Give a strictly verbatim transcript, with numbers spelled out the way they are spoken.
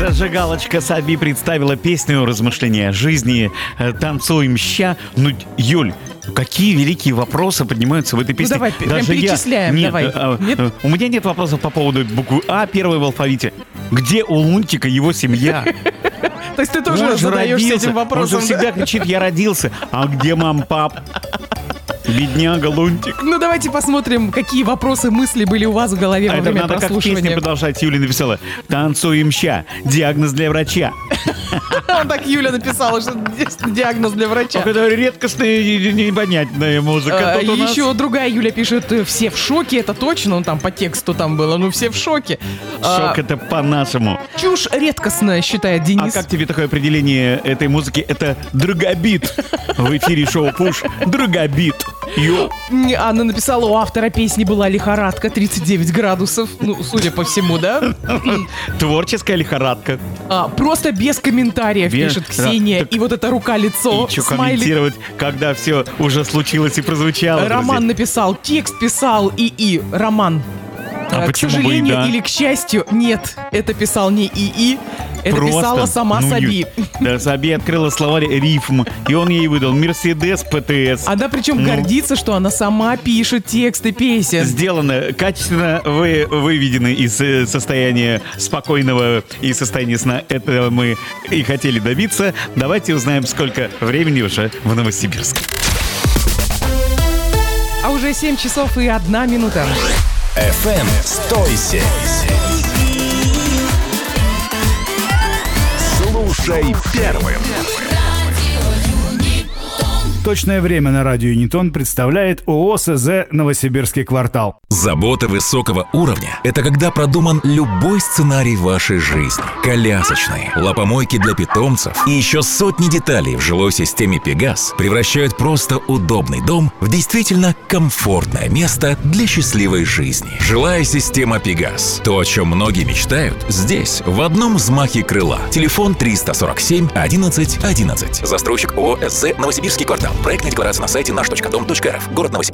Зажигалочка Саби представила песню «Размышления о жизни», «Танцуем ща». Ну, Юль, какие великие вопросы поднимаются в этой песне? Ну, давай, Даже прям перечисляем, я... давай. Нет, а, Нет? У меня нет вопросов по поводу буквы «А» первой в алфавите. Где у Лунтика его семья? То есть ты тоже Он же задаешься родился, этим вопросом. Он же всегда кричит: «Я родился». А где мам, пап? Бедняга Лунтик. Ну, давайте посмотрим, какие вопросы, мысли были у вас в голове во Это время надо как в прослушивания. песне продолжать. Юля написала: «Танцуем ща. Диагноз для врача». Так Юля написала, что диагноз для врача. Это редкостная и непонятная музыка. А, Тут у нас- еще другая Юля пишет: все в шоке, это точно, ну там по тексту там было, ну все в шоке. Шок А, это по-нашему. чушь редкостная, считает А Денис. как тебе такое определение этой музыки? Это драгобит. В эфире шоу «Пуш». Драгобит. Йо. Анна написала, у автора песни была лихорадка, тридцать девять градусов, ну, судя по всему, да? Творческая лихорадка. А, просто без комментариев, Без- пишет Ксения. да, так- И вот это рука-лицо, И что смайлик. комментировать, когда все уже случилось и прозвучало? Роман друзья? написал, текст писал ИИ. Роман. А Э, К почему бы и сожалению да? или к счастью, нет, это писал не ИИ, это Просто, писала сама ну, Саби. Юль, Да, Саби открыла словарь рифм, и он ей выдал «Мерседес ПТС». Она причем Ну. гордится, что она сама пишет тексты песен. Сделано, качественно вы, выведены из э, состояния спокойного и состояния сна. Это мы и хотели добиться. Давайте узнаем, сколько времени уже в Новосибирске. А уже семь часов и одна минута. эф эм сто семь. Слушай первым. Точное время на радио Юнитон представляет ООО СЗ «Новосибирский квартал». Забота высокого уровня – это когда продуман любой сценарий вашей жизни. Колясочные, лапомойки для питомцев и еще сотни деталей в жилой системе «Пегас» превращают просто удобный дом в действительно комфортное место для счастливой жизни. Жилая система «Пегас» – то, о чем многие мечтают, здесь, в одном взмахе крыла. Телефон триста сорок семь одиннадцать одиннадцать. Застройщик ООО СЗ «Новосибирский квартал». Проектная декларация на сайте наш точка дом точка рф. Город Новосибирск.